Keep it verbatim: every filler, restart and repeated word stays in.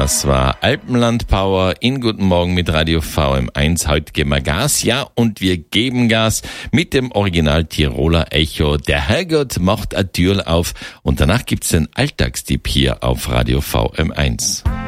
Das war Alpenland Power in Guten Morgen mit Radio V M eins. Heute geben wir Gas, ja, und wir geben Gas mit dem Original Tiroler Echo. Der Herrgott macht eine Tür auf und danach gibt's den Alltagstipp hier auf Radio V M eins.